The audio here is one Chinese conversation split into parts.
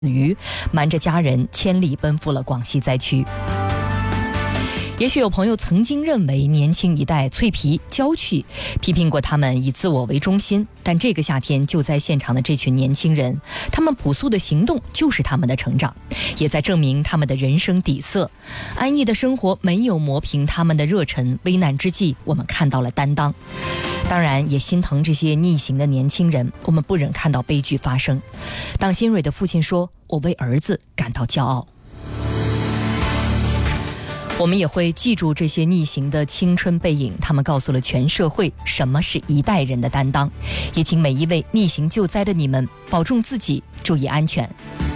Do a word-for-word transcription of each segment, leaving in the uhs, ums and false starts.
于瞒着家人千里奔赴了广西灾区。也许有朋友曾经认为年轻一代脆皮娇气，批评过他们以自我为中心，但这个夏天就在现场的这群年轻人，他们朴素的行动就是他们的成长，也在证明他们的人生底色。安逸的生活没有磨平他们的热忱，危难之际我们看到了担当。当然也心疼这些逆行的年轻人，我们不忍看到悲剧发生。党新蕊的父亲说，我为儿子感到骄傲。我们也会记住这些逆行的青春背影，他们告诉了全社会什么是一代人的担当。也请每一位逆行救灾的你们保重自己，注意安全。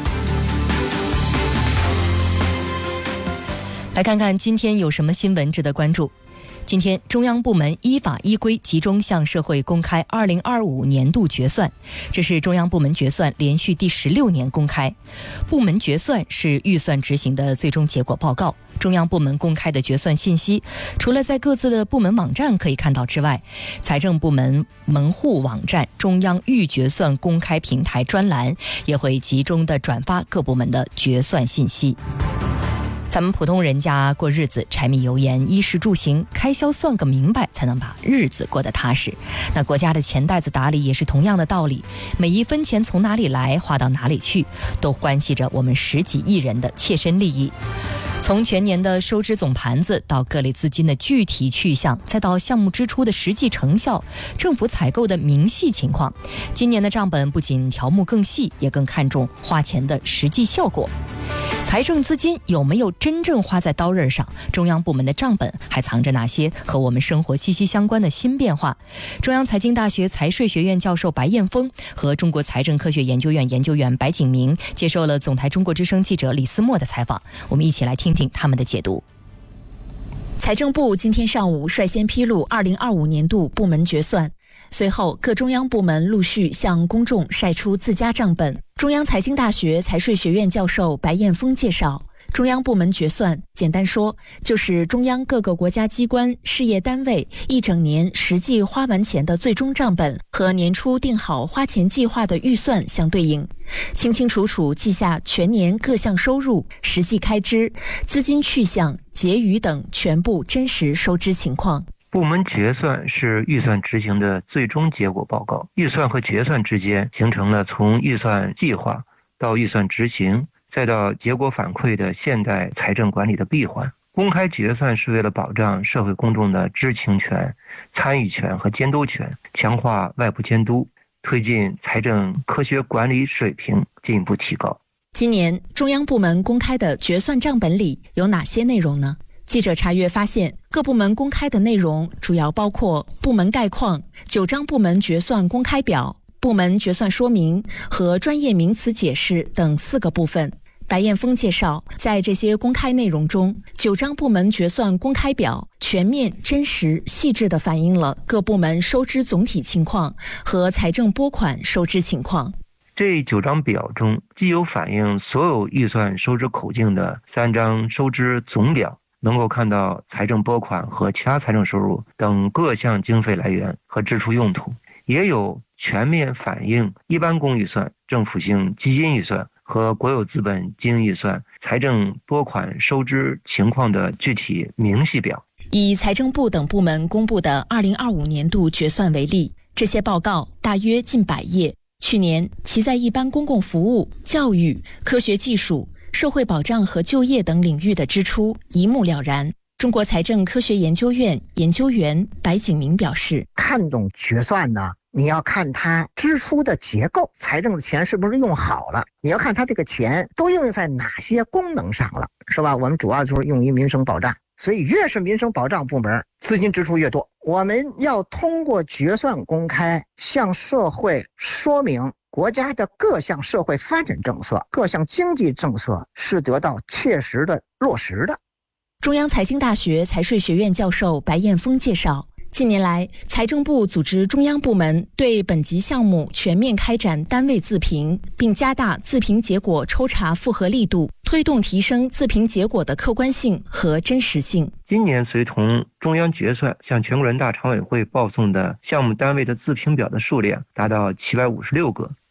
来看看今天有什么新闻值得关注。今天，中央部门依法依规集中向社会公开二零二五年度决算，这是中央部门决算连续第十六年公开。部门决算是预算执行的最终结果报告。中央部门公开的决算信息，除了在各自的部门网站可以看到之外，财政部门门户网站、中央预决算公开平台专栏也会集中的转发各部门的决算信息。咱们普通人家过日子，柴米油盐、衣食住行，开销算个明白，才能把日子过得踏实。那国家的钱袋子打理也是同样的道理，每一分钱从哪里来，花到哪里去，都关系着我们十几亿人的切身利益。从全年的收支总盘子到各类资金的具体去向，再到项目支出的实际成效，政府采购的明细情况，今年的账本不仅条目更细，也更看重花钱的实际效果。财政资金有没有真正花在刀刃上？中央部门的账本还藏着哪些和我们生活息息相关的新变化？中央财经大学财税学院教授白彦峰和中国财政科学研究院研究员白景明接受了总台中国之声记者李思墨的采访，我们一起来听听他们的解读。 财政部今天上午率先披露二零二五年度部门决算，随后各中央部门陆续向公众晒出自家账本。中央财经大学财税学院教授白彦峰介绍，中央部门决算简单说就是中央各个国家机关、事业单位一整年实际花完钱的最终账本和年初定好花钱计划的预算相对应，清清楚楚记下全年各项收入、实际开支、资金去向、结余等全部真实收支情况。 部门决算是预算执行的最终结果报告，预算和决算之间形成了从预算计划到预算执行再到结果反馈的现代财政管理的闭环。公开决算是为了保障社会公众的知情权、参与权和监督权，强化外部监督，推进财政科学管理水平进一步提高。 今年中央部门公开的决算账本里有哪些内容呢？记者查阅发现，各部门公开的内容主要包括部门概况、九张部门决算公开表、部门决算说明和专业名词解释等四个部分。白彦峰介绍，在这些公开内容中，九张部门决算公开表全面、真实、细致地反映了各部门收支总体情况和财政拨款收支情况。 这九张表中，既有反映所有预算收支口径的三张收支总表，能够看到财政拨款和其他财政收入等各项经费来源和支出用途，也有全面反映一般公预算、政府性基金预算和国有资本经营预算财政拨款收支情况的具体明细表。 以财政部等部门公布的二零二五年度决算为例，这些报告大约近百页，去年其在一般公共服务、教育、科学技术、社会保障和就业等领域的支出一目了然。中国财政科学研究院研究员白景明表示， 看懂决算呢，你要看它支出的结构，财政的钱是不是用好了，你要看它这个钱都用在哪些功能上了，是吧？我们主要就是用于民生保障，所以越是民生保障部门资金支出越多。我们要通过决算公开向社会说明国家的各项社会发展政策、各项经济政策是得到切实的落实的。 中央财经大学财税学院教授白彦峰介绍，近年来，财政部组织中央部门对本级项目全面开展单位自评，并加大自评结果抽查复核力度，推动提升自评结果的客观性和真实性。 今年随同中央决算向全国人大常委会报送的项目单位的自评表的数量达到七百五十六个，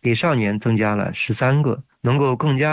给少年增加了十三个，能够更加